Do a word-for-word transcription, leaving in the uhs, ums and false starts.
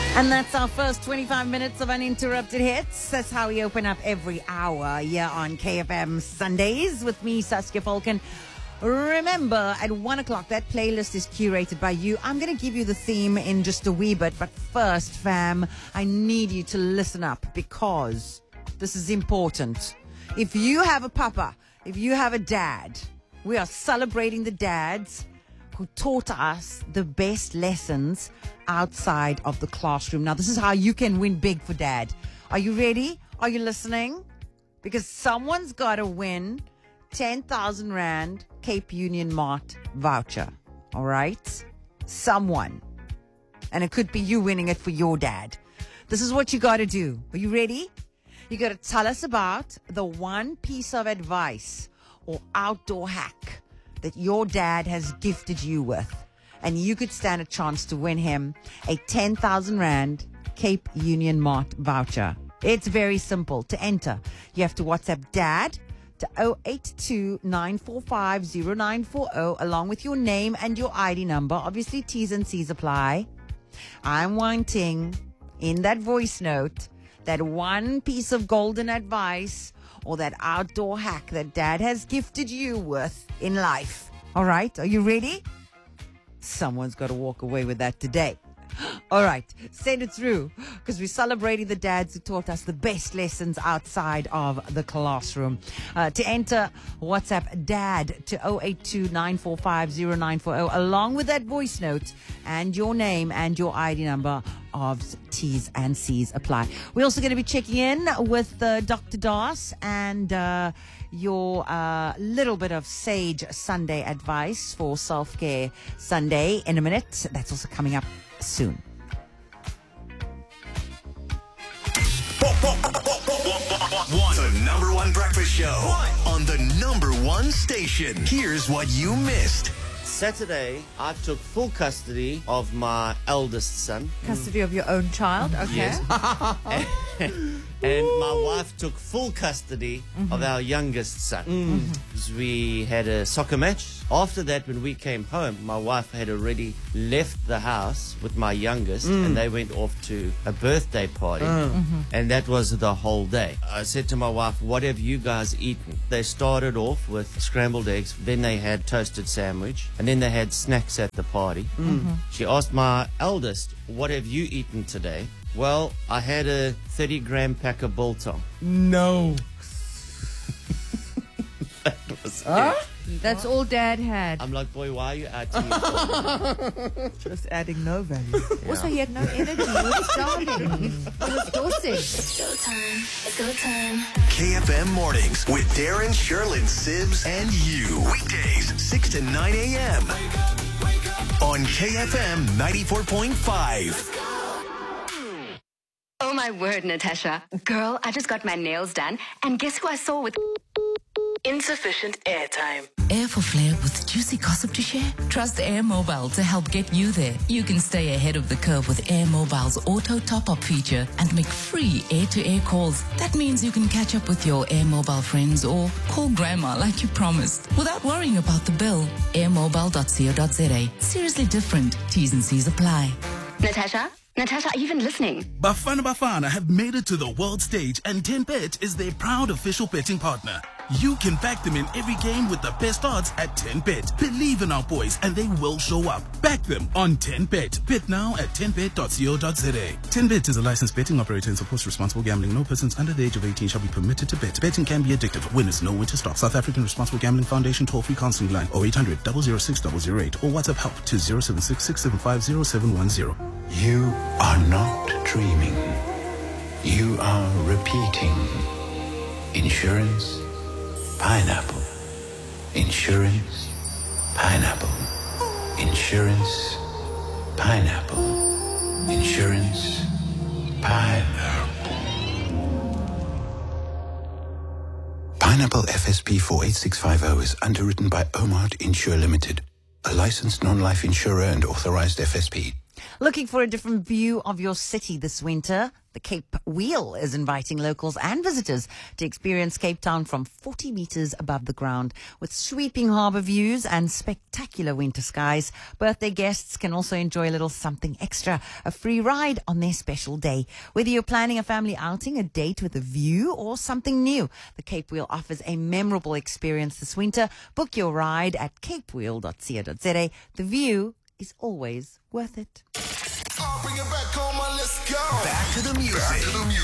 And that's our first twenty-five minutes of uninterrupted hits. That's how we open up every hour here on K F M Sundays with me, Saskia Falcon. Remember, at one o'clock, that playlist is curated by you. I'm going to give you the theme in just a wee bit. But first, fam, I need you to listen up because this is important. If you have a papa, if you have a dad, we are celebrating the dads who taught us the best lessons outside of the classroom. Now, this is how you can win big for dad. Are you ready? Are you listening? Because someone's got to win ten thousand Rand Cape Union Mart voucher. All right? Someone. And it could be you winning it for your dad. This is what you got to do. Are you ready? You got to tell us about the one piece of advice or outdoor hack that your dad has gifted you with. And you could stand a chance to win him a ten thousand Rand Cape Union Mart voucher. It's very simple to enter. You have to WhatsApp dad to zero eight two nine four five zero nine four zero along with your name and your I D number. Obviously, T's and C's apply. I'm wanting in that voice note that one piece of golden advice or that outdoor hack that dad has gifted you with in life. All right, are you ready? Someone's got to walk away with that today. All right, send it through because we're celebrating the dads who taught us the best lessons outside of the classroom. Uh, to enter, WhatsApp dad to zero eight two nine four five zero nine four zero along with that voice note and your name and your I D number. Of T's and C's apply. We're also going to be checking in with uh, Doctor Das and uh, your uh, little bit of Sage Sunday advice for Self-Care Sunday in a minute. That's also coming up soon. One, the number one breakfast show one. On the number one station. Here's what you missed. Saturday, I took full custody of my eldest son. Custody of your own child? Okay. Yes. and, and my wife took full custody mm-hmm. of our youngest son. Mm-hmm. We had a soccer match. After that, when we came home, my wife had already left the house with my youngest mm. and they went off to a birthday party. Mm-hmm. And that was the whole day. I said to my wife, what have you guys eaten? They started off with scrambled eggs. Then they had toasted sandwich. And then they had snacks at the party. Mm-hmm. She asked my eldest, what have you eaten today? Well, I had a thirty gram pack of biltong. No. That was huh? it. That's all Dad had. I'm like, boy, why are you out to me? Just adding no value. Yeah. Also, he had no energy. He was starving. He was dosing. It's showtime. It's go time. K F M Mornings with Darren, Sherlyn, Sibs, and you. Weekdays, six to nine a.m. on K F M ninety-four point five. Oh, my word, Natasha. Girl, I just got my nails done. And guess who I saw with insufficient airtime? Air for flair with juicy gossip to share? Trust Air Mobile to help get you there. You can stay ahead of the curve with Air Mobile's auto top-up feature and make free air-to-air calls. That means you can catch up with your Air Mobile friends or call grandma like you promised without worrying about the bill. air mobile dot co dot za. Seriously different. T's and C's apply. Natasha? Natasha, are you even listening? Bafana Bafana have made it to the world stage and ten bet is their proud official betting partner. You can back them in every game with the best odds at ten bet. Believe in our boys and they will show up. Back them on ten bet. Bet now at ten bet dot co dot za. ten bet is a licensed betting operator and supports responsible gambling. No persons under the age of eighteen shall be permitted to bet. Betting can be addictive. Winners know when to stop. South African Responsible Gambling Foundation toll-free counseling line oh eight hundred, zero zero six, zero zero eight or WhatsApp help to zero seven six, six seven five, zero seven one zero. You are not dreaming. You are repeating. Insurance, pineapple. Insurance, pineapple. Insurance, pineapple. Insurance, pineapple. Pineapple F S P four eight six five zero is underwritten by Omart Insure Limited, a licensed non-life insurer and authorized F S P. Looking for a different view of your city this winter? The Cape Wheel is inviting locals and visitors to experience Cape Town from forty meters above the ground. With sweeping harbour views and spectacular winter skies, birthday guests can also enjoy a little something extra, a free ride on their special day. Whether you're planning a family outing, a date with a view, or something new, the Cape Wheel offers a memorable experience this winter. Book your ride at cape wheel dot co dot za. The view is always worth it. Back to the music. Back to the music.